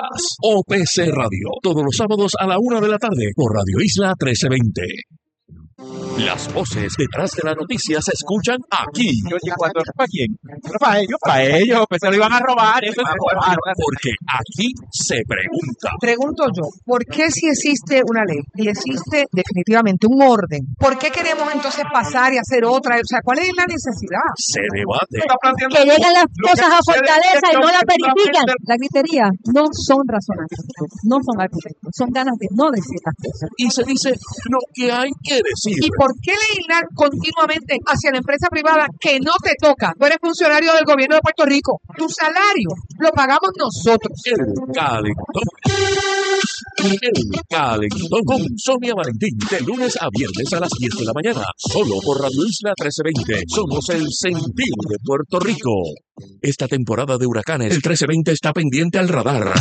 OPC Radio, todos los sábados a la 1 de la tarde por Radio Isla 1320. Las voces detrás de la noticia se escuchan aquí. Oye, ¿cuándo es para quién? Para ellos, pues se lo iban a robar. Eso es Porque aquí se pregunta. Pregunto yo, ¿por qué si existe una ley y existe definitivamente un orden? ¿Por qué queremos entonces pasar y hacer otra? O sea, ¿cuál es la necesidad? Se debate. Que llegan las cosas a Fortaleza y no las verifican. La gritería no son razonables, no son argumentos, son ganas de no decir las cosas. Y se dice lo que hay que decir. ¿Y por qué legislar continuamente hacia la empresa privada que no te toca? Tú eres funcionario del gobierno de Puerto Rico. Tu salario lo pagamos nosotros. El Calentón. El Calentón con Sonia Valentín. De lunes a viernes a las 10 de la mañana. Solo por Radio Isla 1320. Somos el sentir de Puerto Rico. Esta temporada de huracanes, el 1320 está pendiente al radar.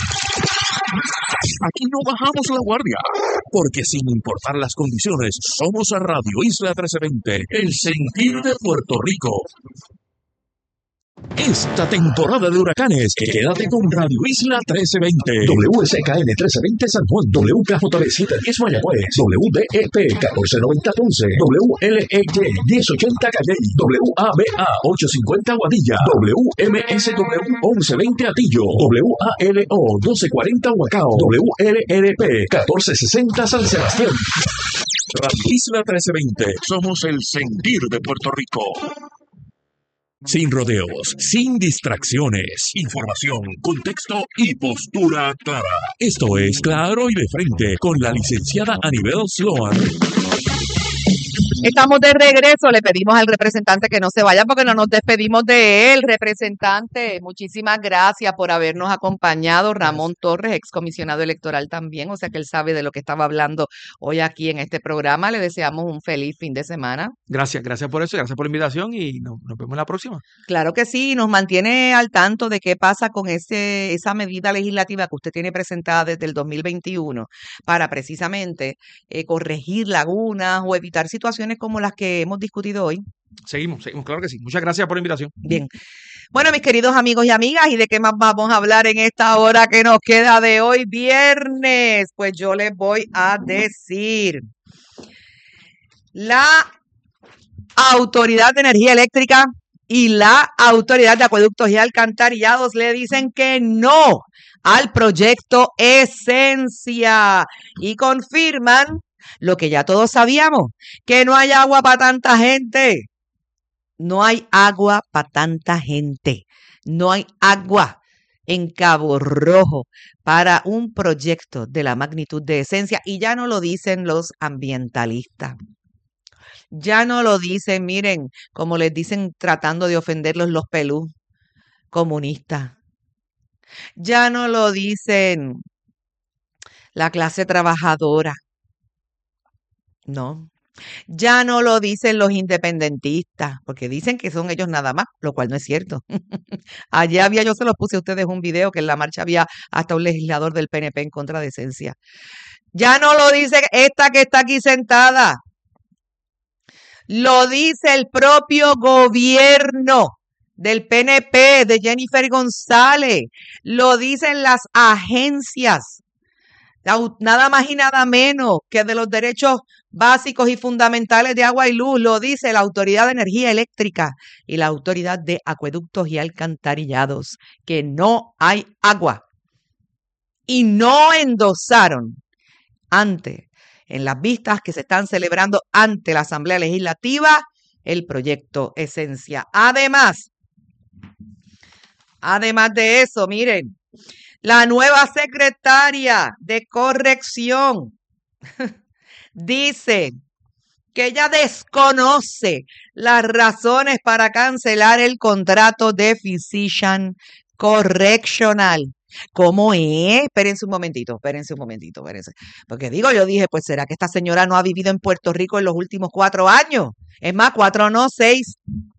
Aquí no bajamos la guardia, porque sin importar las condiciones, somos a Radio Isla 1320, el sentir de Puerto Rico. Esta temporada de huracanes, quédate con Radio Isla 1320. WSKN 1320 San Juan, WKJB 710 Mayagüez, WDEP 1490 Ponce, WLEY 1080 Calley, WABA 850 Guadilla, WMSW 1120 Atillo, WALO 1240 Huacao, WLRP 1460 San Sebastián. Radio Isla 1320, somos el sentir de Puerto Rico. Sin rodeos, sin distracciones, información, contexto y postura clara. Esto es Claro y de Frente con la licenciada Anibel Sloan. Estamos de regreso. Le pedimos al representante que no se vaya porque no nos despedimos de él. Representante, muchísimas gracias por habernos acompañado. Ramón Torres, excomisionado electoral también, o sea que él sabe de lo que estaba hablando hoy aquí en este programa. Le deseamos un feliz fin de semana. Gracias por eso, gracias por la invitación y nos vemos la próxima. Claro que sí, nos mantiene al tanto de qué pasa con esa medida legislativa que usted tiene presentada desde el 2021 para precisamente corregir lagunas o evitar situaciones como las que hemos discutido hoy. Seguimos, claro que sí. Muchas gracias por la invitación. Bien. Bueno, mis queridos amigos y amigas, ¿y de qué más vamos a hablar en esta hora que nos queda de hoy viernes? Pues yo les voy a decir. La Autoridad de Energía Eléctrica y la Autoridad de Acueductos y Alcantarillados le dicen que no al proyecto Esencia y confirman lo que ya todos sabíamos, que no hay agua para tanta gente. No hay agua para tanta gente. No hay agua en Cabo Rojo para un proyecto de la magnitud de Esencia. Y ya no lo dicen los ambientalistas. Ya no lo dicen, miren, como les dicen tratando de ofenderlos los pelú comunistas. Ya no lo dicen la clase trabajadora. No, ya no lo dicen los independentistas, porque dicen que son ellos nada más, lo cual no es cierto. Allá yo se los puse a ustedes un video que en la marcha había hasta un legislador del PNP en contra de Esencia. Ya no lo dice esta que está aquí sentada. Lo dice el propio gobierno del PNP, de Jennifer González. Lo dicen las agencias. Nada más y nada menos que de los derechos básicos y fundamentales de agua y luz, lo dice la Autoridad de Energía Eléctrica y la Autoridad de Acueductos y Alcantarillados, que no hay agua. Y no endosaron en las vistas que se están celebrando ante la Asamblea Legislativa, el proyecto Esencia. Además de eso, miren, la nueva secretaria de Corrección dice que ella desconoce las razones para cancelar el contrato de Physician Correctional. ¿Cómo es? Espérense un momentito. Porque yo dije, pues ¿será que esta señora no ha vivido en Puerto Rico en los últimos 4 años? Es más, 4 no, 6.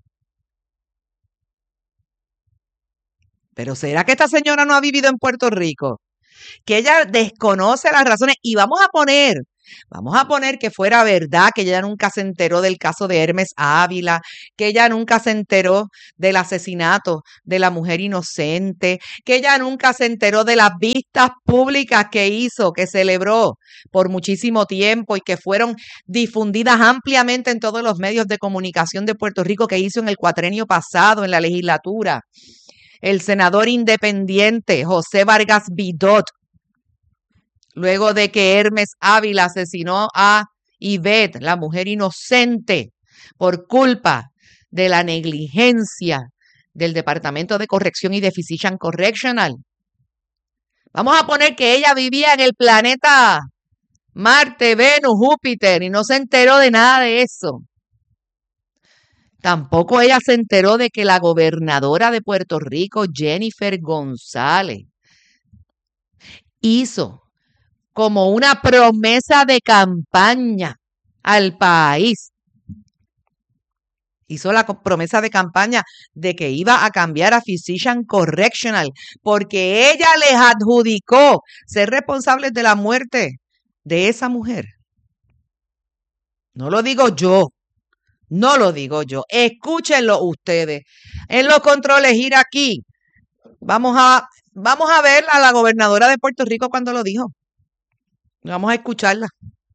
Pero ¿será que esta señora no ha vivido en Puerto Rico? Que ella desconoce las razones y vamos a poner Vamos a poner que fuera verdad que ella nunca se enteró del caso de Hermes Ávila, que ella nunca se enteró del asesinato de la mujer inocente, que ella nunca se enteró de las vistas públicas que hizo, que celebró por muchísimo tiempo y que fueron difundidas ampliamente en todos los medios de comunicación de Puerto Rico, que hizo en el cuatrenio pasado en la legislatura el senador independiente José Vargas Vidot, luego de que Hermes Ávila asesinó a Ivette, la mujer inocente, por culpa de la negligencia del Departamento de Corrección y de Physician Correctional. Vamos a poner que ella vivía en el planeta Marte, Venus, Júpiter y no se enteró de nada de eso. Tampoco ella se enteró de que la gobernadora de Puerto Rico, Jennifer González, hizo como una promesa de campaña al país. Hizo la promesa de campaña de que iba a cambiar a Physician Correctional porque ella les adjudicó ser responsables de la muerte de esa mujer. No lo digo yo. No lo digo yo. Escúchenlo ustedes. En los controles, ir aquí. Vamos a ver a la gobernadora de Puerto Rico cuando lo dijo. Vamos a escucharla.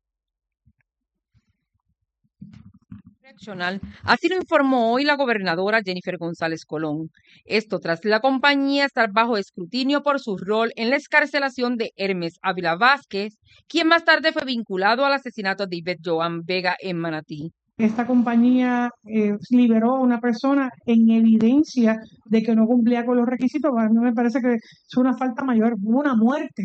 Así lo informó hoy la gobernadora Jennifer González Colón. Esto tras la compañía estar bajo escrutinio por su rol en la excarcelación de Hermes Ávila Vázquez, quien más tarde fue vinculado al asesinato de Ivette Joan Vega en Manatí. Esta compañía liberó a una persona en evidencia de que no cumplía con los requisitos. A mí me parece que es una falta mayor, una muerte.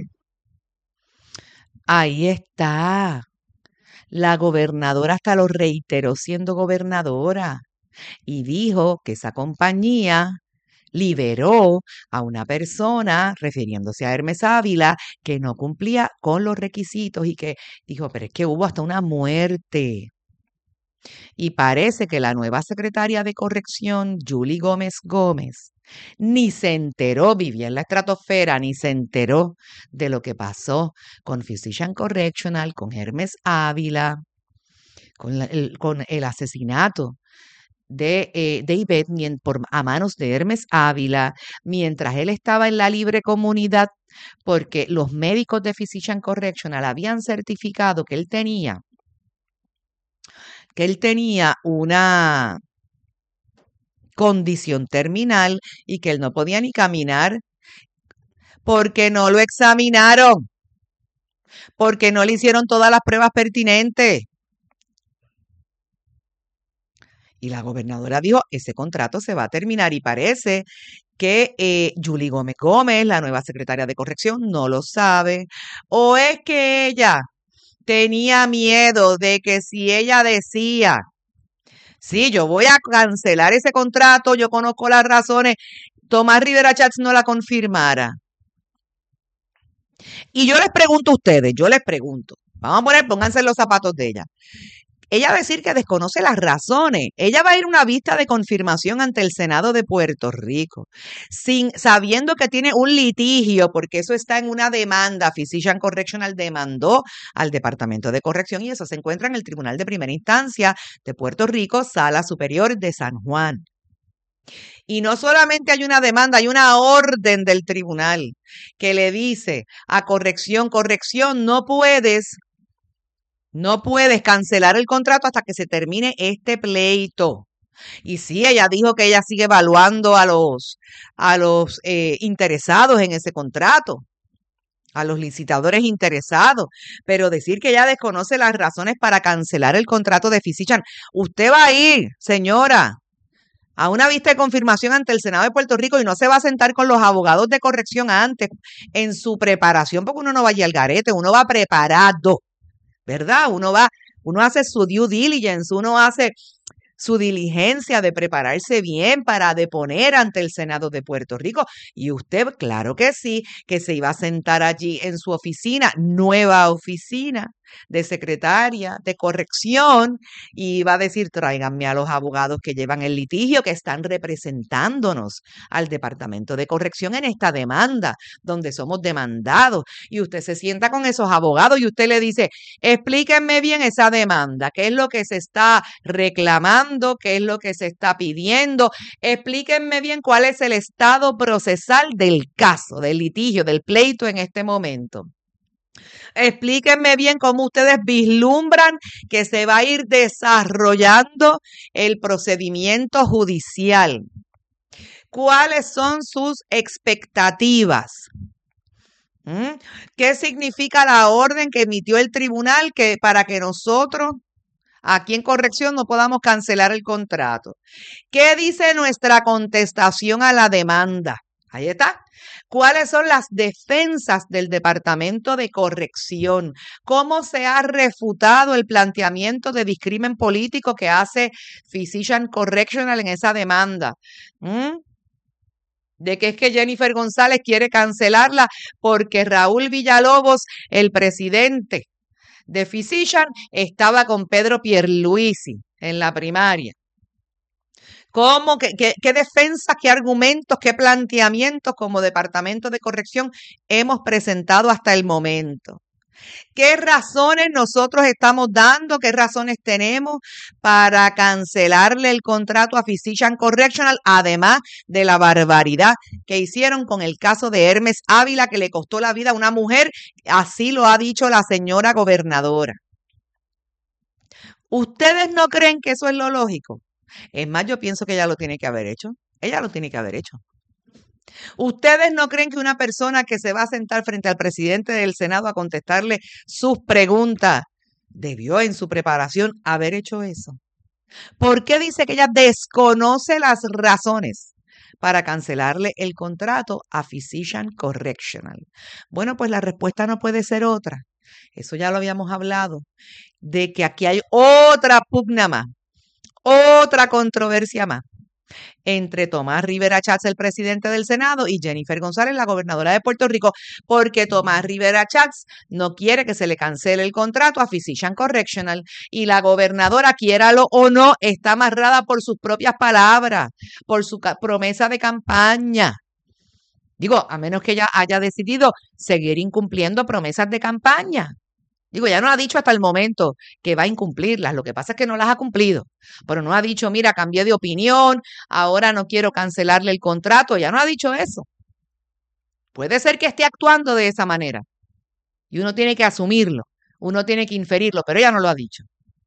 Ahí está. La gobernadora hasta lo reiteró siendo gobernadora y dijo que esa compañía liberó a una persona, refiriéndose a Hermes Ávila, que no cumplía con los requisitos y que dijo, pero es que hubo hasta una muerte. Y parece que la nueva secretaria de Corrección, Julie Gómez Gómez, ni se enteró, vivía en la estratosfera, ni se enteró de lo que pasó con Physician Correctional, con Hermes Ávila, con el asesinato de Ivette a manos de Hermes Ávila, mientras él estaba en la libre comunidad, porque los médicos de Physician Correctional habían certificado que él tenía una condición terminal y que él no podía ni caminar porque no lo examinaron, porque no le hicieron todas las pruebas pertinentes. Y la gobernadora dijo, ese contrato se va a terminar y parece que Julie Gómez Gómez, la nueva secretaria de Corrección, no lo sabe. O es que ella tenía miedo de que si ella decía, sí, yo voy a cancelar ese contrato, yo conozco las razones, Tomás Rivera Chats no la confirmara. Y yo les pregunto a ustedes, vamos a poner, pónganse en los zapatos de ella. Ella va a decir que desconoce las razones. Ella va a ir a una vista de confirmación ante el Senado de Puerto Rico, sabiendo que tiene un litigio, porque eso está en una demanda. Physician Correctional demandó al Departamento de Corrección y eso se encuentra en el Tribunal de Primera Instancia de Puerto Rico, Sala Superior de San Juan. Y no solamente hay una demanda, hay una orden del tribunal que le dice a Corrección, no puedes cancelar el contrato hasta que se termine este pleito. Y sí, ella dijo que ella sigue evaluando a los interesados en ese contrato, a los licitadores interesados, pero decir que ella desconoce las razones para cancelar el contrato de Physician. Usted va a ir, señora, a una vista de confirmación ante el Senado de Puerto Rico y no se va a sentar con los abogados de corrección antes en su preparación, porque uno no va allí al garete, uno va preparado, ¿verdad? Uno hace su due diligence, uno hace su diligencia de prepararse bien para deponer ante el Senado de Puerto Rico. Y usted, claro que sí, que se iba a sentar allí en su oficina, nueva oficina, de secretaria de corrección y iba a decir, tráiganme a los abogados que llevan el litigio, que están representándonos al Departamento de Corrección en esta demanda, donde somos demandados. Y usted se sienta con esos abogados y usted le dice, explíquenme bien esa demanda, qué es lo que se está reclamando, qué es lo que se está pidiendo, explíquenme bien cuál es el estado procesal del caso, del litigio, del pleito en este momento. Explíquenme bien cómo ustedes vislumbran que se va a ir desarrollando el procedimiento judicial. ¿Cuáles son sus expectativas? ¿Qué significa la orden que emitió el tribunal para que nosotros aquí en corrección no podamos cancelar el contrato? ¿Qué dice nuestra contestación a la demanda? Ahí está. ¿Cuáles son las defensas del Departamento de Corrección? ¿Cómo se ha refutado el planteamiento de discrimen político que hace Physician Correctional en esa demanda? De que es que Jennifer González quiere cancelarla porque Raúl Villalobos, el presidente de Physician, estaba con Pedro Pierluisi en la primaria. ¿Cómo? ¿Qué defensas, qué argumentos, qué planteamientos como Departamento de Corrección hemos presentado hasta el momento? ¿Qué razones nosotros estamos dando? ¿Qué razones tenemos para cancelarle el contrato a Physician Correctional? Además de la barbaridad que hicieron con el caso de Hermes Ávila, que le costó la vida a una mujer, así lo ha dicho la señora gobernadora. ¿Ustedes no creen que eso es lo lógico? Es más, yo pienso que ella lo tiene que haber hecho. Ella lo tiene que haber hecho. ¿Ustedes no creen que una persona que se va a sentar frente al presidente del Senado a contestarle sus preguntas debió en su preparación haber hecho eso? ¿Por qué dice que ella desconoce las razones para cancelarle el contrato a Physician Correctional? Bueno, pues la respuesta no puede ser otra. Eso ya lo habíamos hablado, de que aquí hay otra pugna más, otra controversia más entre Tomás Rivera Chats, el presidente del Senado, y Jennifer González, la gobernadora de Puerto Rico, porque Tomás Rivera Chats no quiere que se le cancele el contrato a Physician Correctional y la gobernadora, quiéralo o no, está amarrada por sus propias palabras, por su promesa de campaña. Digo, a menos que ella haya decidido seguir incumpliendo promesas de campaña. Digo, ya no ha dicho hasta el momento que va a incumplirlas, lo que pasa es que no las ha cumplido, pero no ha dicho, mira, cambié de opinión, ahora no quiero cancelarle el contrato, ya no ha dicho eso. Puede ser que esté actuando de esa manera y uno tiene que asumirlo, uno tiene que inferirlo, pero ella no lo ha dicho.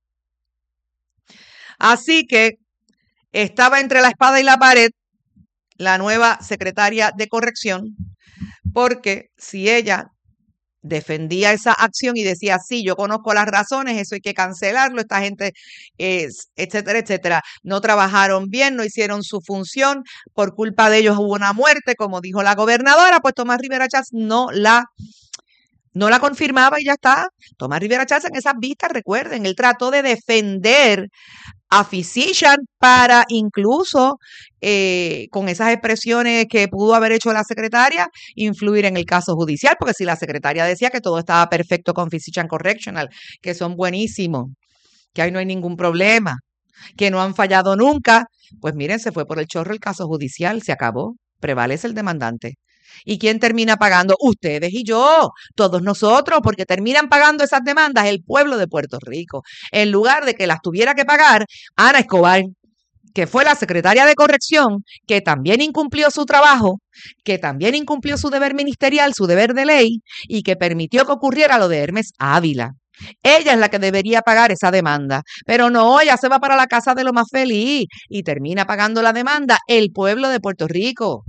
Así que estaba entre la espada y la pared la nueva secretaria de Corrección, porque si ella defendía esa acción y decía, sí, yo conozco las razones, eso hay que cancelarlo, esta gente, etcétera, etcétera, no trabajaron bien, no hicieron su función, por culpa de ellos hubo una muerte, como dijo la gobernadora, pues Tomás Rivera Chats no la confirmaba y ya está. Tomás Rivera Chats en esas vistas, recuerden, él trató de defender a Physician para incluso con esas expresiones que pudo haber hecho la secretaria, influir en el caso judicial, porque si la secretaria decía que todo estaba perfecto con Physician Correctional, que son buenísimos, que ahí no hay ningún problema, que no han fallado nunca, pues miren, se fue por el chorro el caso judicial, se acabó, prevalece el demandante. ¿Y quién termina pagando? Ustedes y yo, todos nosotros, porque terminan pagando esas demandas el pueblo de Puerto Rico, en lugar de que las tuviera que pagar Ana Escobar, que fue la secretaria de Corrección, que también incumplió su trabajo, que también incumplió su deber ministerial, su deber de ley, y que permitió que ocurriera lo de Hermes Ávila. Ella es la que debería pagar esa demanda, pero no, ella se va para la casa de lo más feliz y termina pagando la demanda el pueblo de Puerto Rico,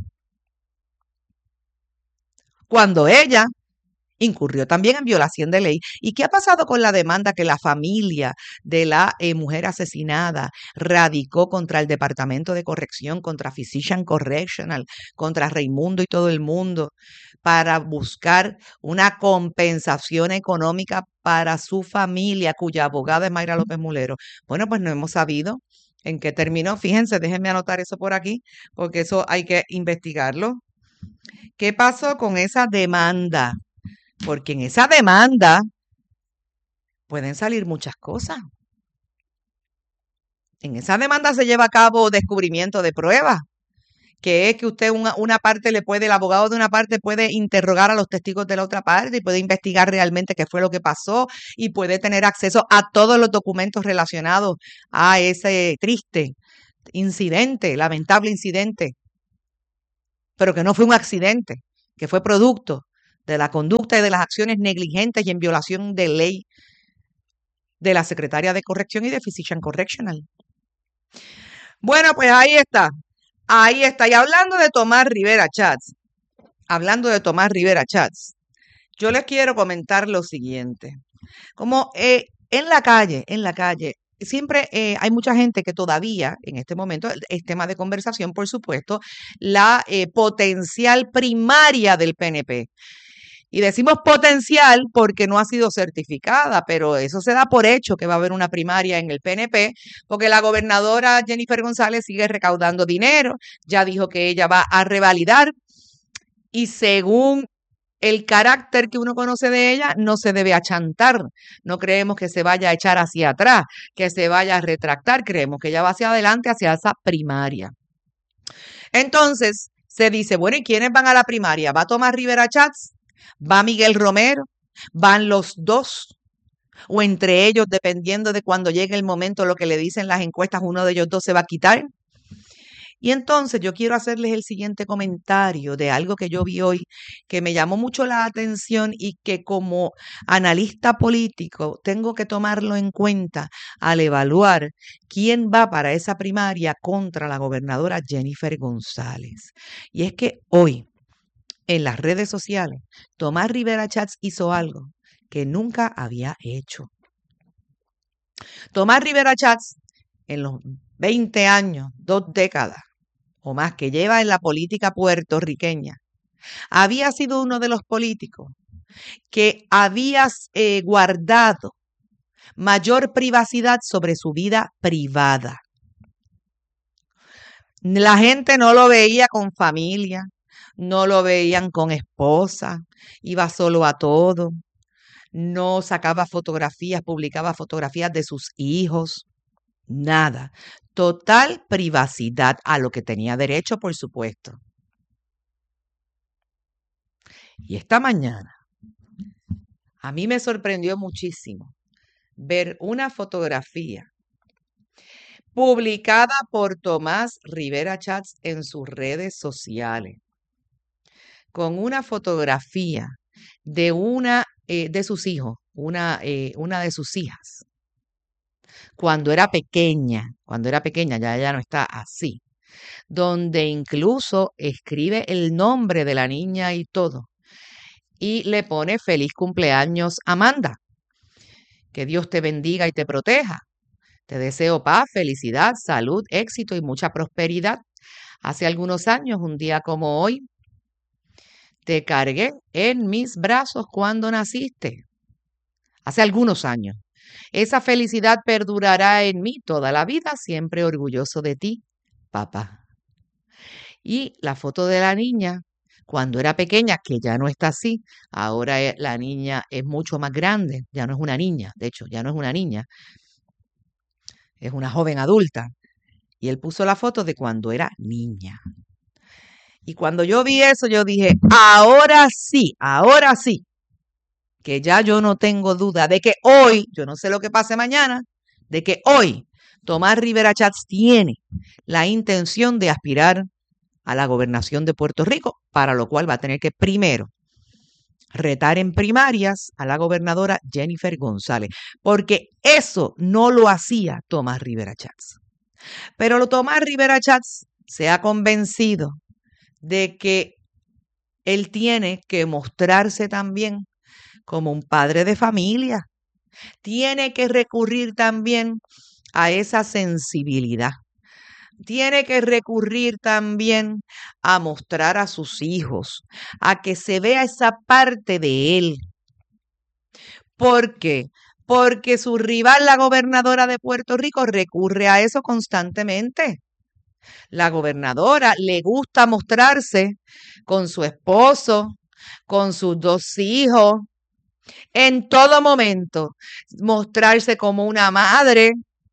cuando ella incurrió también en violación de ley. ¿Y qué ha pasado con la demanda que la familia de la mujer asesinada radicó contra el Departamento de Corrección, contra Physician Correctional, contra Raimundo y todo el mundo, para buscar una compensación económica para su familia, cuya abogada es Mayra López Mulero? Bueno, pues no hemos sabido en qué terminó. Fíjense, déjenme anotar eso por aquí, porque eso hay que investigarlo. ¿Qué pasó con esa demanda? Porque en esa demanda pueden salir muchas cosas. En esa demanda se lleva a cabo descubrimiento de pruebas, que es que usted una parte el abogado de una parte puede interrogar a los testigos de la otra parte y puede investigar realmente qué fue lo que pasó y puede tener acceso a todos los documentos relacionados a ese triste incidente, lamentable incidente, pero que no fue un accidente, que fue producto de la conducta y de las acciones negligentes y en violación de ley de la Secretaria de Corrección y de Physician Correctional. Bueno, pues ahí está. Ahí está. Y hablando de Tomás Rivera Chats, yo les quiero comentar lo siguiente. Como en la calle, siempre hay mucha gente que todavía, en este momento, es tema de conversación, por supuesto, la potencial primaria del PNP. Y decimos potencial porque no ha sido certificada, pero eso se da por hecho que va a haber una primaria en el PNP, porque la gobernadora Jennifer González sigue recaudando dinero, ya dijo que ella va a revalidar y según el carácter que uno conoce de ella, no se debe achantar, no creemos que se vaya a echar hacia atrás, que se vaya a retractar, creemos que ella va hacia adelante, hacia esa primaria. Entonces, se dice, bueno, ¿y quiénes van a la primaria? ¿Va Tomás Rivera Chats? ¿Va Miguel Romero? ¿Van los dos? O entre ellos, dependiendo de cuando llegue el momento, lo que le dicen las encuestas, uno de ellos dos se va a quitar. Y entonces yo quiero hacerles el siguiente comentario de algo que yo vi hoy que me llamó mucho la atención y que como analista político tengo que tomarlo en cuenta al evaluar quién va para esa primaria contra la gobernadora Jennifer González. Y es que hoy, en las redes sociales, Tomás Rivera Chats hizo algo que nunca había hecho. Tomás Rivera Chats, en los 20 años, 2 décadas o más que lleva en la política puertorriqueña, había sido uno de los políticos que había guardado mayor privacidad sobre su vida privada. La gente no lo veía con familia, no lo veían con esposa, iba solo a todo, no sacaba fotografías, publicaba fotografías de sus hijos, nada. Total privacidad, a lo que tenía derecho, por supuesto. Y esta mañana, a mí me sorprendió muchísimo ver una fotografía publicada por Tomás Rivera Chats en sus redes sociales, con una fotografía de una de sus hijos, una de sus hijas, cuando era pequeña, ya ella no está así, donde incluso escribe el nombre de la niña y todo, y le pone feliz cumpleaños Amanda, que Dios te bendiga y te proteja, te deseo paz, felicidad, salud, éxito y mucha prosperidad. Hace algunos años, un día como hoy, te cargué en mis brazos cuando naciste. Hace algunos años. Esa felicidad perdurará en mí toda la vida, siempre orgulloso de ti, papá. Y la foto de la niña, cuando era pequeña, que ya no está así, ahora la niña es mucho más grande, ya no es una niña, de hecho, ya no es una niña, es una joven adulta. Y él puso la foto de cuando era niña. Y cuando yo vi eso, yo dije, ahora sí, que ya yo no tengo duda de que hoy, yo no sé lo que pase mañana, de que hoy Tomás Rivera Chats tiene la intención de aspirar a la gobernación de Puerto Rico, para lo cual va a tener que primero retar en primarias a la gobernadora Jennifer González, porque eso no lo hacía Tomás Rivera Chats. Pero Tomás Rivera Chats se ha convencido de que él tiene que mostrarse también como un padre de familia. Tiene que recurrir también a esa sensibilidad. Tiene que recurrir también a mostrar a sus hijos, a que se vea esa parte de él. ¿Por qué? Porque su rival, la gobernadora de Puerto Rico, recurre a eso constantemente. La gobernadora le gusta mostrarse con su esposo, con sus 2 hijos, En todo momento, mostrarse como una madre,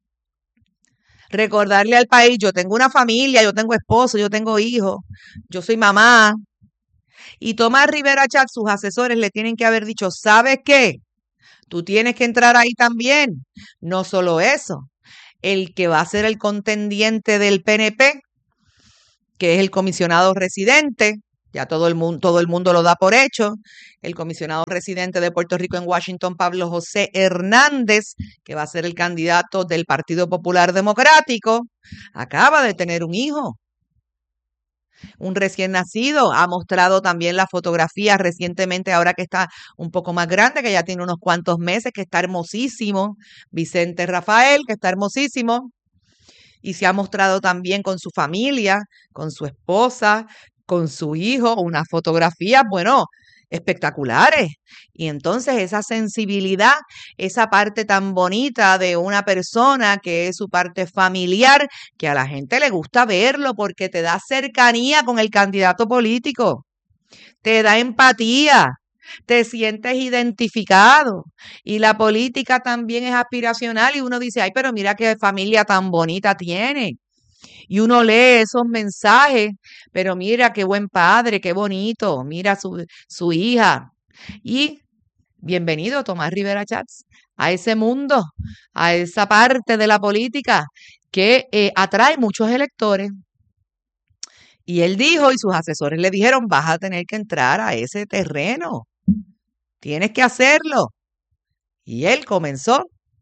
recordarle al país, yo tengo una familia, yo tengo esposo, yo tengo hijos, yo soy mamá. Y Tomás Rivera Chatz, sus asesores le tienen que haber dicho, ¿sabes qué? Tú tienes que entrar ahí también. No solo eso, el que va a ser el contendiente del PNP, que es el comisionado residente, ya todo el mundo lo da por hecho, el comisionado residente de Puerto Rico en Washington, Pablo José Hernández, que va a ser el candidato del Partido Popular Democrático, acaba de tener un hijo, un recién nacido. Ha mostrado también la fotografía recientemente, ahora que está un poco más grande, que ya tiene unos cuantos meses, que está hermosísimo. Vicente Rafael, que está hermosísimo. Y se ha mostrado también con su familia, con su esposa, con su hijo, unas fotografías, bueno, espectaculares. Y entonces esa sensibilidad, esa parte tan bonita de una persona que es su parte familiar, que a la gente le gusta verlo porque te da cercanía con el candidato político, te da empatía, te sientes identificado. Y la política también es aspiracional y uno dice, ay, pero mira qué familia tan bonita tiene. Y uno lee esos mensajes, pero mira qué buen padre, qué bonito, mira su hija. Y bienvenido, Tomás Rivera Chatz, a ese mundo, a esa parte de la política que atrae muchos electores. Y él dijo, y sus asesores le dijeron, vas a tener que entrar a ese terreno, tienes que hacerlo. Y él comenzó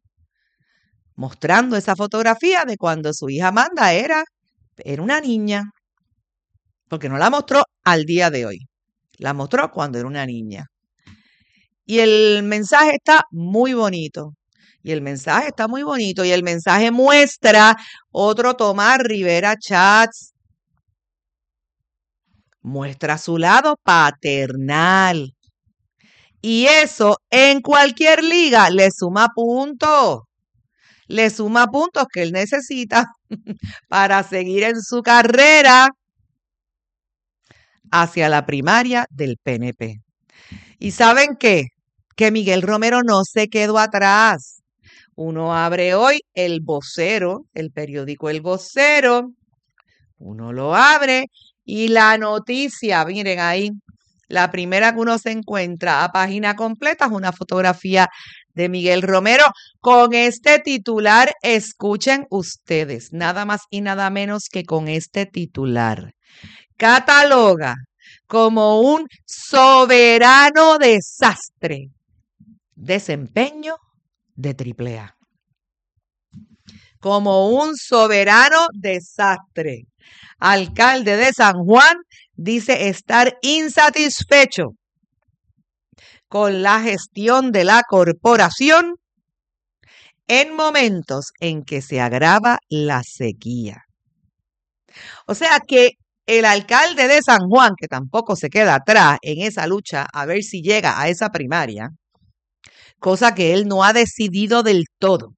mostrando esa fotografía de cuando su hija Amanda era una niña, porque no la mostró al día de hoy, la mostró cuando era una niña. Y el mensaje está muy bonito, y el mensaje muestra otro Tomás Rivera Chatz, muestra su lado paternal. Y eso en cualquier liga le suma puntos que él necesita para seguir en su carrera hacia la primaria del PNP. ¿Y saben qué? Que Miguel Romero no se quedó atrás. Uno abre hoy El Vocero, el periódico El Vocero, uno lo abre y la noticia, miren ahí, la primera que uno se encuentra a página completa es una fotografía de Miguel Romero con este titular. Escuchen ustedes, nada más y nada menos que con este titular. Cataloga como un soberano desastre desempeño de AAA. Como un soberano desastre. Alcalde de San Juan dice estar insatisfecho con la gestión de la corporación en momentos en que se agrava la sequía. O sea que el alcalde de San Juan, que tampoco se queda atrás en esa lucha a ver si llega a esa primaria, cosa que él no ha decidido del todo.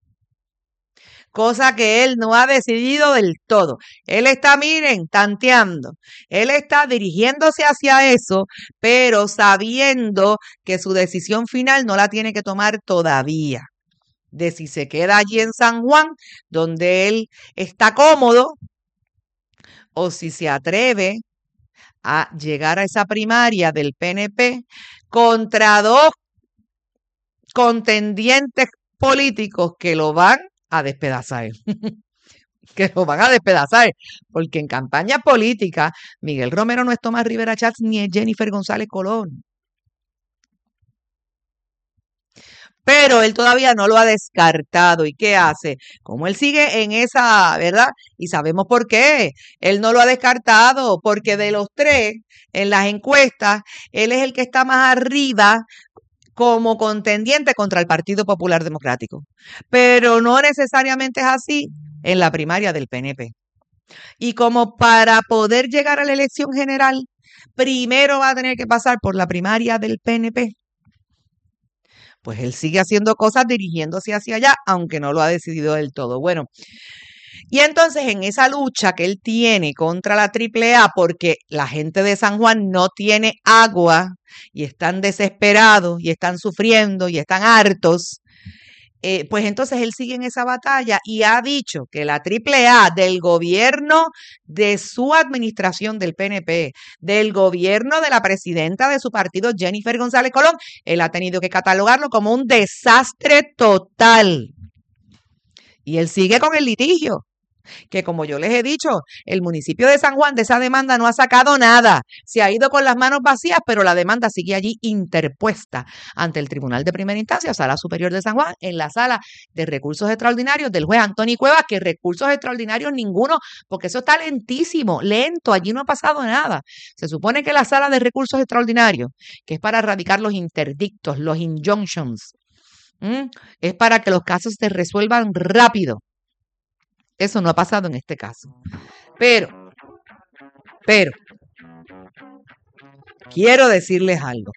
Él está, miren, tanteando. Él está dirigiéndose hacia eso, pero sabiendo que su decisión final no la tiene que tomar todavía. De si se queda allí en San Juan, donde él está cómodo, o si se atreve a llegar a esa primaria del PNP contra dos contendientes políticos que lo van a despedazar. Porque en campaña política Miguel Romero no es Tomás Rivera Chatz ni es Jennifer González Colón. Pero él todavía no lo ha descartado. ¿Y qué hace? Como él sigue en esa, ¿verdad? Y sabemos por qué. Él no lo ha descartado, porque de los tres, en las encuestas, él es el que está más arriba como contendiente contra el Partido Popular Democrático. Pero no necesariamente es así en la primaria del PNP. Y como para poder llegar a la elección general, primero va a tener que pasar por la primaria del PNP. Pues él sigue haciendo cosas dirigiéndose hacia allá, aunque no lo ha decidido del todo. Bueno, Y entonces en esa lucha que él tiene contra la AAA, porque la gente de San Juan no tiene agua y están desesperados y están sufriendo y están hartos, pues entonces él sigue en esa batalla y ha dicho que la AAA del gobierno de su administración del PNP, del gobierno de la presidenta de su partido, Jennifer González Colón, él ha tenido que catalogarlo como un desastre total. Y él sigue con el litigio, que como yo les he dicho, el municipio de San Juan de esa demanda no ha sacado nada. Se ha ido con las manos vacías, pero la demanda sigue allí interpuesta ante el Tribunal de Primera Instancia, Sala Superior de San Juan, en la Sala de Recursos Extraordinarios del juez Antonio Cuevas, que recursos extraordinarios ninguno, porque eso está lentísimo, lento, allí no ha pasado nada. Se supone que la Sala de Recursos Extraordinarios, que es para erradicar los interdictos, los injunctions, es para que los casos se resuelvan rápido. Eso no ha pasado en este caso. Pero, quiero decirles algo.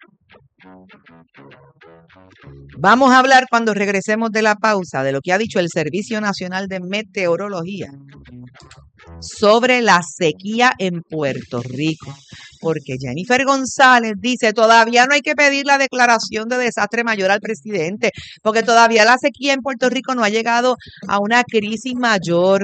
Vamos a hablar cuando regresemos de la pausa de lo que ha dicho el Servicio Nacional de Meteorología sobre la sequía en Puerto Rico. Porque Jennifer González dice, todavía no hay que pedir la declaración de desastre mayor al presidente, porque todavía la sequía en Puerto Rico no ha llegado a una crisis mayor.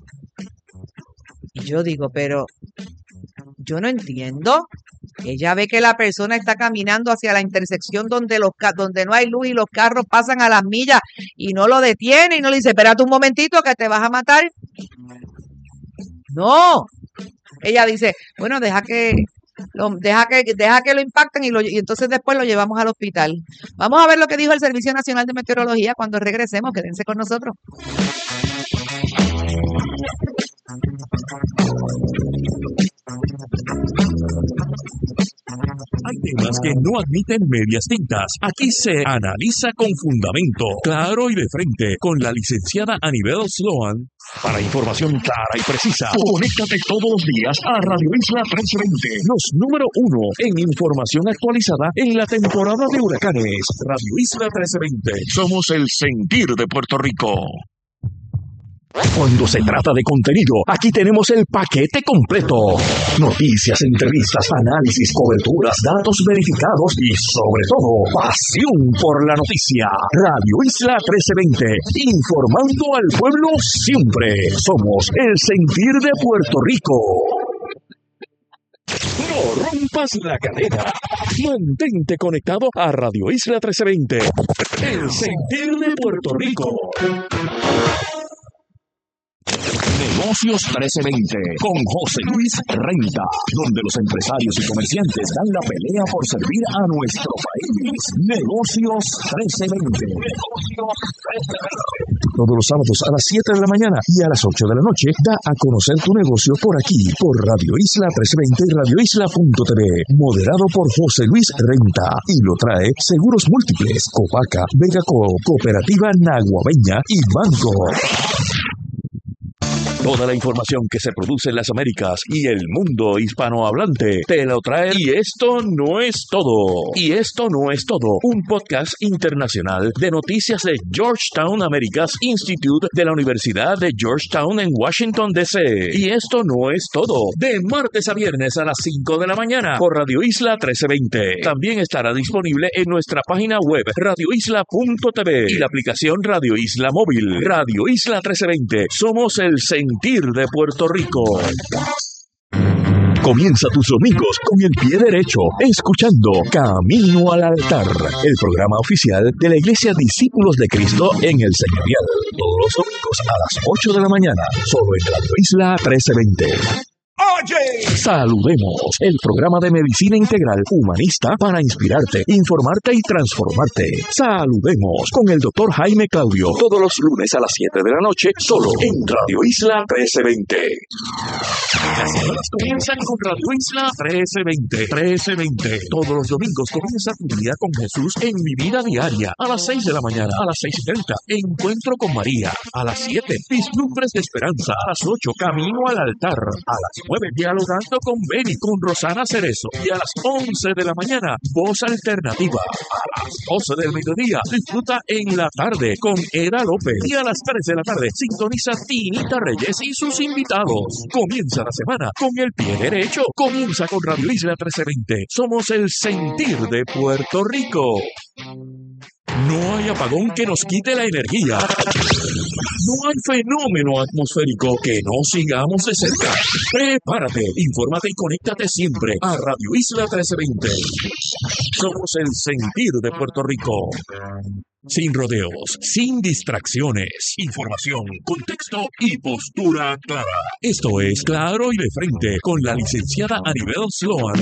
Y yo digo, pero yo no entiendo. Ella ve que la persona está caminando hacia la intersección donde no hay luz y los carros pasan a las millas y no lo detiene y no le dice, espérate un momentito que te vas a matar. No. Ella dice, bueno, deja que lo impacten y entonces después lo llevamos al hospital. Vamos a ver lo que dijo el Servicio Nacional de Meteorología cuando regresemos. Quédense con nosotros. Hay temas que no admiten medias tintas. Aquí se analiza con fundamento, claro y de frente, con la licenciada Anibel Sloan. Para información clara y precisa, conéctate todos los días a Radio Isla 1320, los número 1 en información actualizada en la temporada de huracanes. Radio Isla 1320, somos el sentir de Puerto Rico. Cuando se trata de contenido, aquí tenemos el paquete completo. Noticias, entrevistas, análisis, coberturas, datos verificados y, sobre todo, pasión por la noticia. Radio Isla 1320, informando al pueblo siempre. Somos el sentir de Puerto Rico. No rompas la cadena. Mantente conectado a Radio Isla 1320, el sentir de Puerto Rico. Negocios 1320 con José Luis Renta, donde los empresarios y comerciantes dan la pelea por servir a nuestro país. Negocios 1320. Todos los sábados a las 7 de la mañana y a las 8 de la noche da a conocer tu negocio por aquí, por Radio Isla 1320 y radioisla.tv, moderado por José Luis Renta, y lo trae Seguros Múltiples, Copaca, Vegaco, Cooperativa Naguabeña y Banco. Toda la información que se produce en las Américas y el mundo hispanohablante te lo trae. Y esto no es todo. Y esto no es todo. Un podcast internacional de noticias de Georgetown Americas Institute de la Universidad de Georgetown en Washington, D.C. Y esto no es todo. De martes a viernes a las 5 de la mañana por Radio Isla 1320. También estará disponible en nuestra página web radioisla.tv y la aplicación Radio Isla Móvil. Radio Isla 1320. Somos el sentir de Puerto Rico. Comienza tus domingos con el pie derecho, escuchando Camino al Altar, el programa oficial de la Iglesia Discípulos de Cristo en el Señorial, todos los domingos a las 8 de la mañana, solo en Radio Isla 1320. ¡Oye! Saludemos, el programa de medicina integral humanista para inspirarte, informarte y transformarte. Saludemos con el Dr. Jaime Claudio, todos los lunes a las 7 de la noche, solo en Radio Isla 1320. Las horas comienzan con Radio Isla 1320. Todos los domingos comienza tu día con Jesús en Mi Vida Diaria. A las 6 de la mañana, a las 6:30. Encuentro con María. A las 7, Vislumbres de Esperanza. A las 8, Camino al Altar. A las 9, 9, Dialogando con Beni, con Rosana Cerezo. Y a las 11 de la mañana, Voz Alternativa. A las 12 del mediodía, disfruta En la Tarde con Era López. Y a las 3 de la tarde, sintoniza Tinita Reyes y sus invitados. Comienza la semana con el pie derecho. Comienza con Radio Isla 1320. Somos el sentir de Puerto Rico. No hay apagón que nos quite la energía. No hay fenómeno atmosférico que no sigamos de cerca. Prepárate, infórmate y conéctate siempre a Radio Isla 1320. Somos el sentir de Puerto Rico. Sin rodeos, sin distracciones. Información, contexto y postura clara. Esto es Claro y de Frente con la licenciada Anibel Sloan.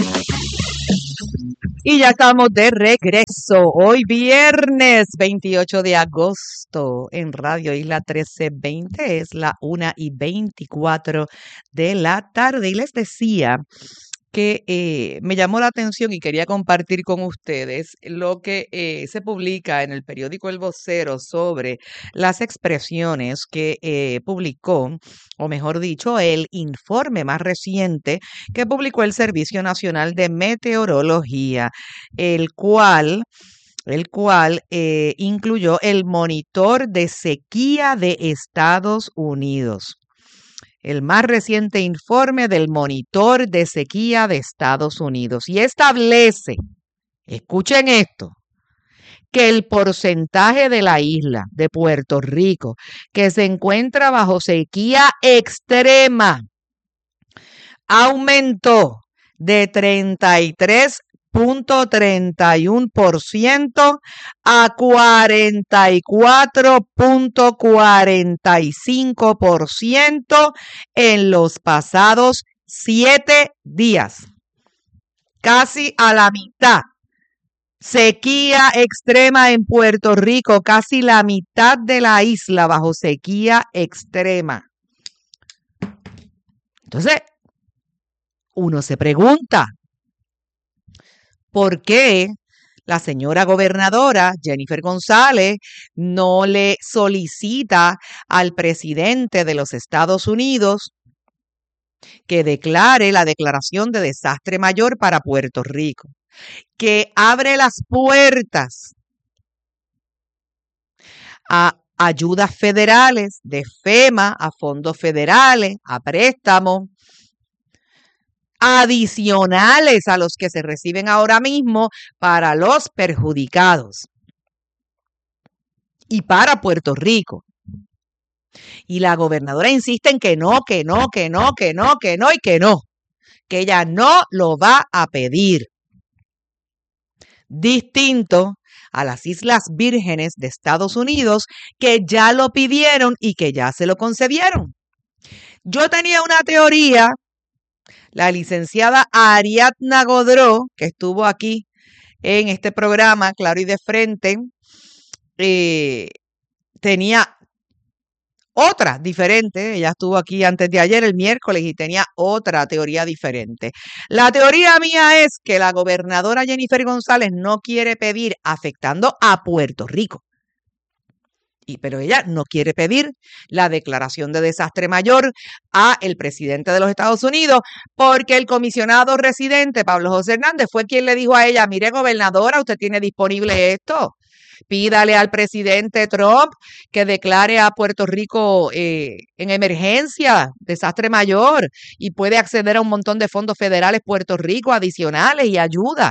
Y ya estamos de regreso. Hoy viernes 28 de agosto en Radio Isla 1320. Es la 1:24 de la tarde. Y les decía que me llamó la atención y quería compartir con ustedes lo que se publica en el periódico El Vocero sobre las expresiones que publicó, o mejor dicho, el informe más reciente que publicó el Servicio Nacional de Meteorología, el cual incluyó el monitor de sequía de Estados Unidos. El más reciente informe del monitor de sequía de Estados Unidos. Y establece, escuchen esto, que el porcentaje de la isla de Puerto Rico que se encuentra bajo sequía extrema aumentó de 33.31% a 44.45% en los pasados 7 días. Casi a la mitad. Sequía extrema en Puerto Rico, casi la mitad de la isla bajo sequía extrema. Entonces, uno se pregunta, ¿por qué la señora gobernadora Jennifer González no le solicita al presidente de los Estados Unidos que declare la declaración de desastre mayor para Puerto Rico? Que abre las puertas a ayudas federales de FEMA, a fondos federales, a préstamos adicionales a los que se reciben ahora mismo para los perjudicados y para Puerto Rico. Y la gobernadora insiste en que no, que ella no lo va a pedir. Distinto a las Islas Vírgenes de Estados Unidos, que ya lo pidieron y que ya se lo concedieron. Yo tenía una teoría. La licenciada Ariadna Godró, que estuvo aquí en este programa, Claro y de Frente, tenía otra diferente. Ella estuvo aquí antes de ayer, el miércoles, y tenía otra teoría diferente. La teoría mía es que la gobernadora Jennifer González no quiere pedir afectando a Puerto Rico. Pero ella no quiere pedir la declaración de desastre mayor a el presidente de los Estados Unidos porque el comisionado residente, Pablo José Hernández, fue quien le dijo a ella, mire, gobernadora, usted tiene disponible esto. Pídale al presidente Trump que declare a Puerto Rico en emergencia, desastre mayor, y puede acceder a un montón de fondos federales Puerto Rico adicionales y ayuda.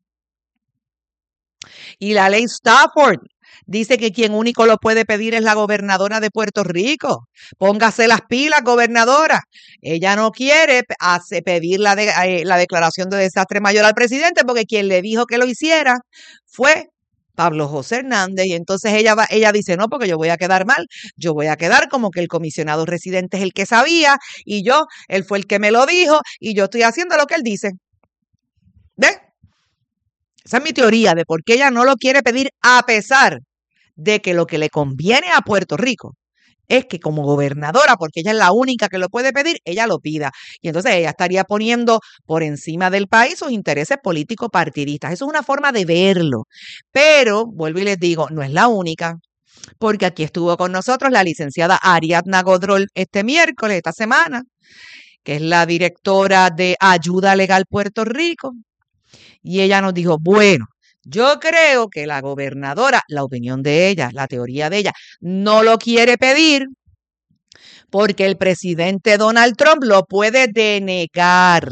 Y la ley Stafford dice que quien único lo puede pedir es la gobernadora de Puerto Rico. Póngase las pilas, gobernadora. Ella no quiere pedir la declaración de desastre mayor al presidente porque quien le dijo que lo hiciera fue Pablo José Hernández. Y entonces ella dice, no, porque yo voy a quedar mal. Yo voy a quedar como que el comisionado residente es el que sabía y él fue el que me lo dijo y yo estoy haciendo lo que él dice. ¿Ves? Esa es mi teoría de por qué ella no lo quiere pedir, a pesar de que lo que le conviene a Puerto Rico es que como gobernadora, porque ella es la única que lo puede pedir, ella lo pida. Y entonces ella estaría poniendo por encima del país sus intereses políticos partidistas. Eso es una forma de verlo. Pero, vuelvo y les digo, no es la única, porque aquí estuvo con nosotros la licenciada Ariadna Godró este miércoles, esta semana, que es la directora de Ayuda Legal Puerto Rico, y ella nos dijo, bueno, yo creo que la gobernadora, la opinión de ella, la teoría de ella, no lo quiere pedir porque el presidente Donald Trump lo puede denegar.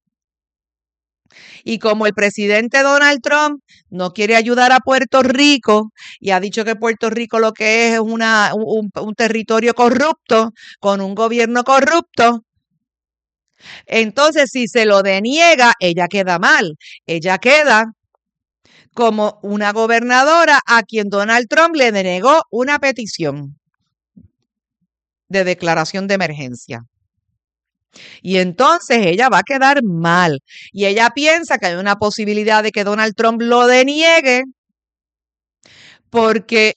Y como el presidente Donald Trump no quiere ayudar a Puerto Rico y ha dicho que Puerto Rico lo que es un territorio corrupto, con un gobierno corrupto, entonces si se lo deniega, ella queda mal. Ella queda como una gobernadora a quien Donald Trump le denegó una petición de declaración de emergencia. Y entonces ella va a quedar mal. Y ella piensa que hay una posibilidad de que Donald Trump lo deniegue porque,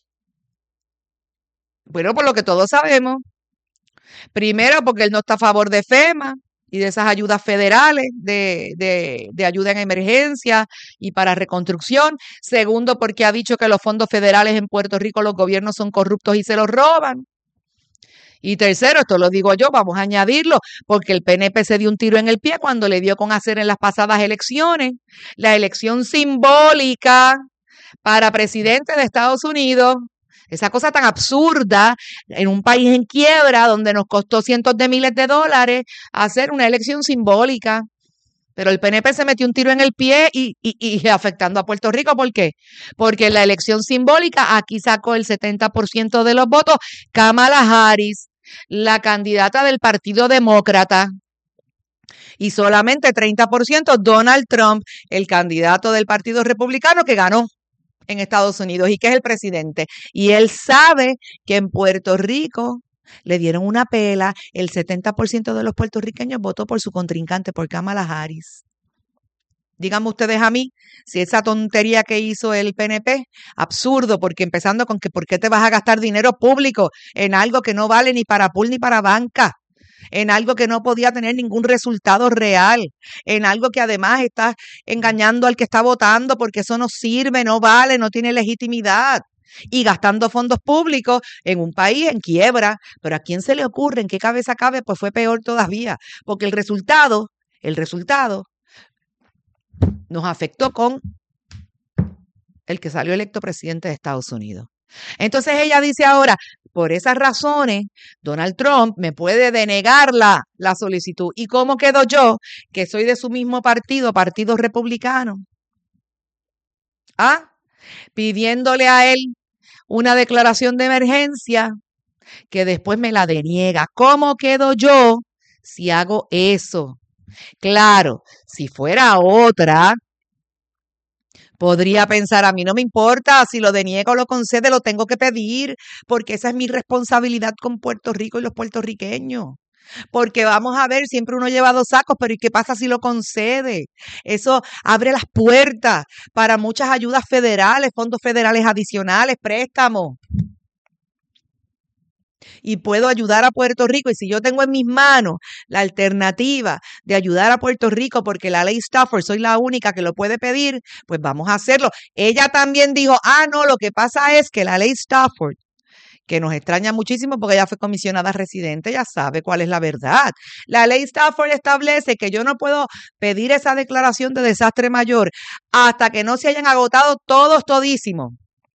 bueno, por lo que todos sabemos, primero porque él no está a favor de FEMA y de esas ayudas federales de ayuda en emergencia y para reconstrucción. Segundo, porque ha dicho que los fondos federales en Puerto Rico los gobiernos son corruptos y se los roban. Y tercero, esto lo digo yo, vamos a añadirlo, porque el PNP se dio un tiro en el pie cuando le dio con hacer en las pasadas elecciones la elección simbólica para presidente de Estados Unidos. Esa cosa tan absurda en un país en quiebra donde nos costó cientos de miles de dólares hacer una elección simbólica. Pero el PNP se metió un tiro en el pie y afectando a Puerto Rico. ¿Por qué? Porque en la elección simbólica aquí sacó el 70% de los votos Kamala Harris, la candidata del Partido Demócrata, y solamente 30% Donald Trump, el candidato del Partido Republicano que ganó en Estados Unidos y que es el presidente. Y él sabe que en Puerto Rico le dieron una pela, el 70% de los puertorriqueños votó por su contrincante, por Kamala Harris. Díganme ustedes a mí si esa tontería que hizo el PNP, absurdo, porque empezando con que ¿por qué te vas a gastar dinero público en algo que no vale ni para pool ni para banca? En algo que no podía tener ningún resultado real, en algo que además está engañando al que está votando porque eso no sirve, no vale, no tiene legitimidad. Y gastando fondos públicos en un país en quiebra. Pero ¿a quién se le ocurre? ¿En qué cabeza cabe? Pues fue peor todavía, porque el resultado nos afectó con el que salió electo presidente de Estados Unidos. Entonces ella dice ahora, por esas razones, Donald Trump me puede denegar la solicitud. ¿Y cómo quedo yo, que soy de su mismo partido, Partido Republicano? Pidiéndole a él una declaración de emergencia que después me la deniega. ¿Cómo quedo yo si hago eso? Claro, si fuera otra, podría pensar, a mí no me importa si lo deniego o lo concede, lo tengo que pedir, porque esa es mi responsabilidad con Puerto Rico y los puertorriqueños. Porque vamos a ver, siempre uno lleva dos sacos, pero ¿y qué pasa si lo concede? Eso abre las puertas para muchas ayudas federales, fondos federales adicionales, préstamos. Y puedo ayudar a Puerto Rico. Y si yo tengo en mis manos la alternativa de ayudar a Puerto Rico porque la ley Stafford soy la única que lo puede pedir, pues vamos a hacerlo. Ella también dijo, no, lo que pasa es que la ley Stafford, que nos extraña muchísimo porque ella fue comisionada residente, ya sabe cuál es la verdad. La ley Stafford establece que yo no puedo pedir esa declaración de desastre mayor hasta que no se hayan agotado todos todísimos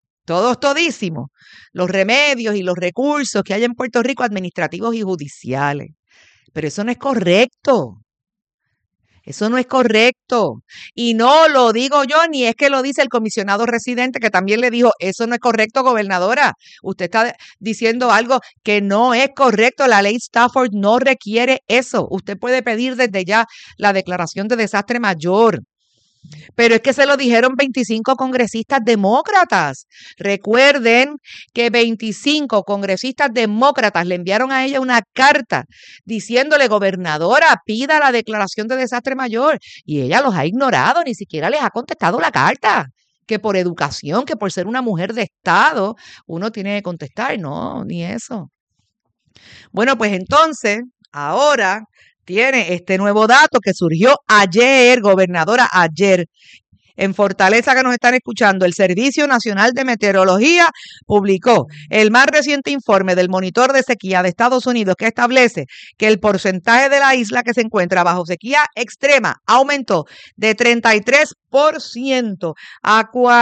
los remedios y los recursos que hay en Puerto Rico, administrativos y judiciales. Pero eso no es correcto. Eso no es correcto. Y no lo digo yo, ni es que lo dice el comisionado residente, que también le dijo, eso no es correcto, gobernadora. Usted está diciendo algo que no es correcto. La ley Stafford no requiere eso. Usted puede pedir desde ya la declaración de desastre mayor. Pero es que se lo dijeron 25 congresistas demócratas. Recuerden que 25 congresistas demócratas le enviaron a ella una carta diciéndole, gobernadora, pida la declaración de desastre mayor. Y ella los ha ignorado, ni siquiera les ha contestado la carta. Que por educación, que por ser una mujer de Estado, uno tiene que contestar. No, ni eso. Bueno, pues entonces, ahora tiene este nuevo dato que surgió ayer, gobernadora, ayer. en Fortaleza que nos están escuchando, el Servicio Nacional de Meteorología publicó el más reciente informe del monitor de sequía de Estados Unidos que establece que el porcentaje de la isla que se encuentra bajo sequía extrema aumentó de 33% a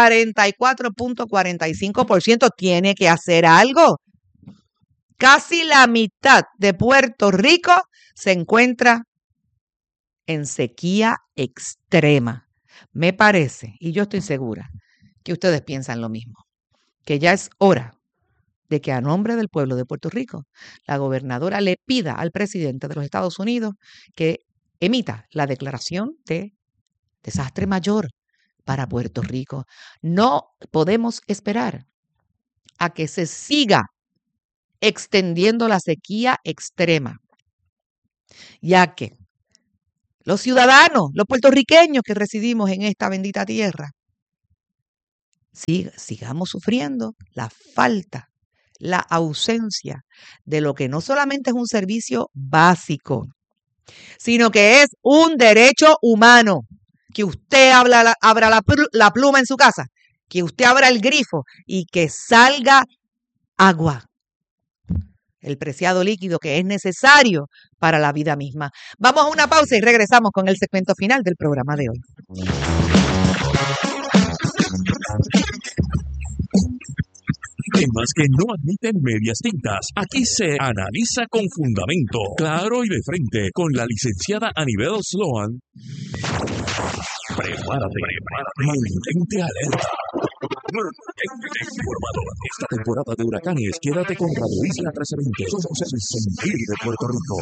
44.45%. Tiene que hacer algo. Casi la mitad de Puerto Rico se encuentra en sequía extrema. Me parece, y yo estoy segura, que ustedes piensan lo mismo, que ya es hora de que a nombre del pueblo de Puerto Rico, la gobernadora le pida al presidente de los Estados Unidos que emita la declaración de desastre mayor para Puerto Rico. No podemos esperar a que se siga extendiendo la sequía extrema, ya que los ciudadanos, los puertorriqueños que residimos en esta bendita tierra, sigamos sufriendo la falta, la ausencia de lo que no solamente es un servicio básico, sino que es un derecho humano. Que usted abra la pluma en su casa, que usted abra el grifo y que salga agua, el preciado líquido que es necesario para la vida misma. Vamos a una pausa y regresamos con el segmento final del programa de hoy. Temas que no admiten medias tintas. Aquí se analiza con fundamento, claro y de frente, con la licenciada Anibel Sloan. Prepárate. Mantente alerta. Mantente informado. Esta temporada de huracanes, quédate con Radio Isla 1320. Somos el sentir de Puerto Rico.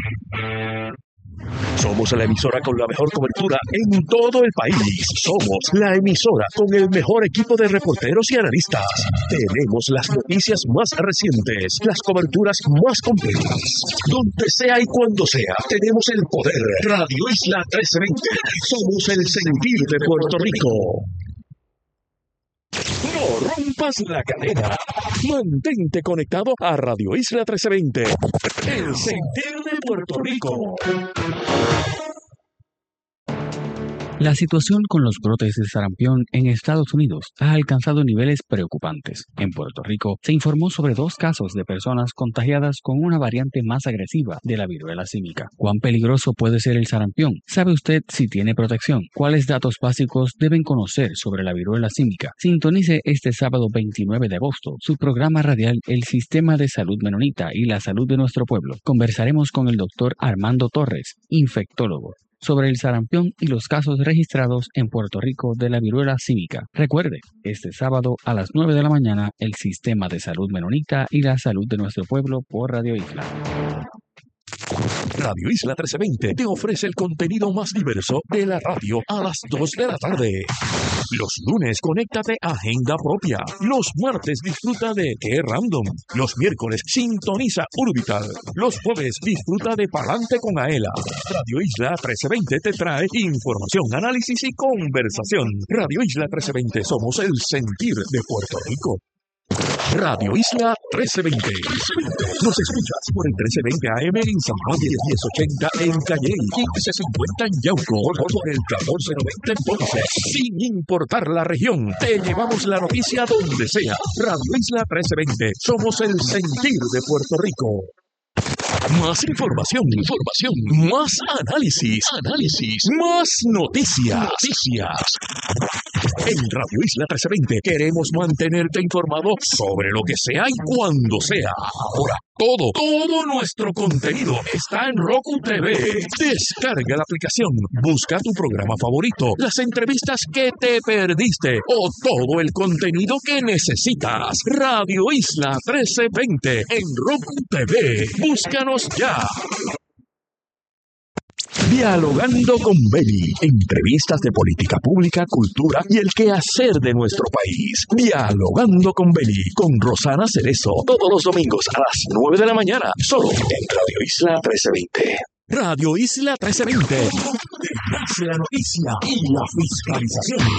Somos la emisora con la mejor cobertura en todo el país. Somos la emisora con el mejor equipo de reporteros y analistas. Tenemos las noticias más recientes, las coberturas más completas. Donde sea y cuando sea, tenemos el poder. Radio Isla 1320. Somos el sentir de Puerto Rico. No rompas la cadena. Mantente conectado a Radio Isla 1320. El sentir de Puerto Rico. La situación con los brotes de sarampión en Estados Unidos ha alcanzado niveles preocupantes. En Puerto Rico se informó sobre 2 casos de personas contagiadas con una variante más agresiva de la viruela símica. ¿Cuán peligroso puede ser el sarampión? ¿Sabe usted si tiene protección? ¿Cuáles datos básicos deben conocer sobre la viruela símica? Sintonice este sábado 29 de agosto su programa radial El Sistema de Salud Menonita y la Salud de Nuestro Pueblo. Conversaremos con el doctor Armando Torres, infectólogo, sobre el sarampión y los casos registrados en Puerto Rico de la viruela símica. Recuerde, este sábado a las 9 de la mañana, el Sistema de Salud Menonita y la Salud de Nuestro Pueblo por Radio Isla. Radio Isla 1320 te ofrece el contenido más diverso de la radio a las 2 de la tarde. Los lunes, conéctate a Agenda Propia. Los martes, disfruta de Qué Random. Los miércoles, sintoniza Urbital. Los jueves, disfruta de Palante con Aela. Radio Isla 1320 te trae información, análisis y conversación. Radio Isla 1320, somos el sentir de Puerto Rico. Radio Isla 1320. Nos escuchas por el 1320 AM en San Juan y el 1080 en Calley, 1550 en Yauco, por el 1490 en Ponce. Sin importar la región, te llevamos la noticia donde sea. Radio Isla 1320. Somos el sentir de Puerto Rico. Más información, más análisis, más noticias. En Radio Isla 1320 queremos mantenerte informado sobre lo que sea y cuando sea. Ahora, todo nuestro contenido está en Roku TV. Descarga la aplicación, busca tu programa favorito, las entrevistas que te perdiste o todo el contenido que necesitas. Radio Isla 1320 en Roku TV. Búscanos ya. Dialogando con Beli. Entrevistas de política pública, cultura y el quehacer de nuestro país. Dialogando con Beli. Con Rosana Cerezo. Todos los domingos a las 9 de la mañana. Solo en Radio Isla 1320. Radio Isla 1320. La noticia y la fiscalización.